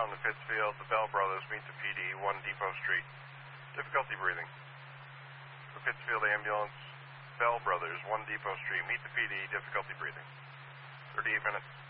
on the Pittsfield, the Bell Brothers, meet the PD, 1 Depot Street. Difficulty breathing. The Pittsfield ambulance, Bell Brothers, 1 Depot Street, meet the PD, difficulty breathing. 38 minutes.